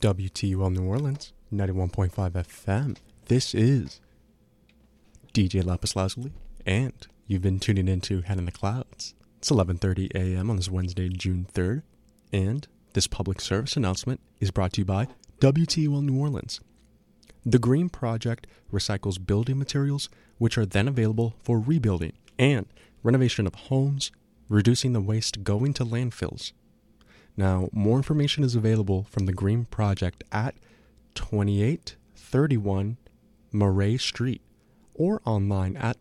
WTUL New Orleans, 91.5 FM. This is DJ Lapis Lazuli, and you've been tuning into Head in the Clouds. It's 11:30 a.m. on this Wednesday, June 3rd, and this public service announcement is brought to you by WTUL New Orleans. The Green Project recycles building materials, which are then available for rebuilding and renovation of homes, reducing the waste going to landfills. Now, more information is available from the Green Project at 2831 Murray Street or online at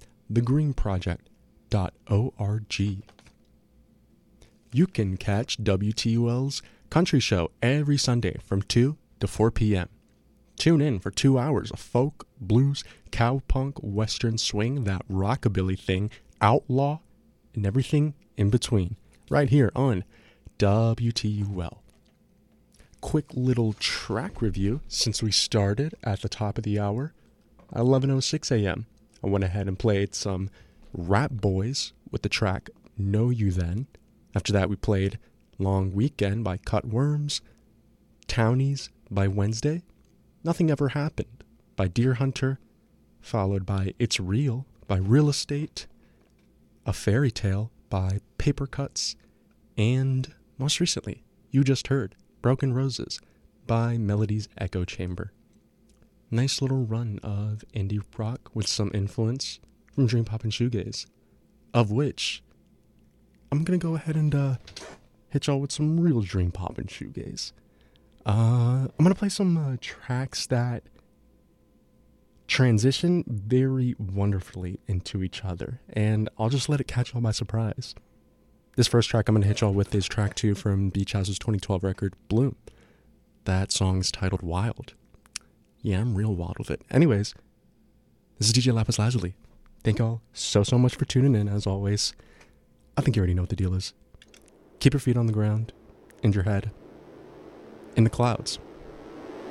thegreenproject.org. You can catch WTUL's Country Show every Sunday from 2 to 4 p.m. Tune in for 2 hours of folk, blues, cowpunk, western swing, that rockabilly thing, outlaw, and everything in between, right here on WTUL. Quick little track review since we started at the top of the hour. At 11:06 a.m., I went ahead and played some Rap Boys with the track Know You Then. After that, we played Long Weekend by Cut Worms, Townies by Wednesday, Nothing Ever Happened by Deer Hunter, followed by It's Real by Real Estate, A Fairy Tale by Paper Cuts, and most recently, you just heard Broken Roses by Melody's Echo Chamber. Nice little run of indie rock with some influence from Dream Pop and Shoegaze, of which I'm going to go ahead and hit y'all with some real Dream Pop and Shoegaze. I'm going to play some tracks that transition very wonderfully into each other, and I'll just let it catch y'all by surprise. This first track I'm going to hit y'all with is track 2 from Beach House's 2012 record, Bloom. That song's titled Wild. Yeah, I'm real wild with it. Anyways, this is DJ Lapis Lazuli. Thank y'all so much for tuning in, as always. I think you already know what the deal is. Keep your feet on the ground, and your head in the clouds.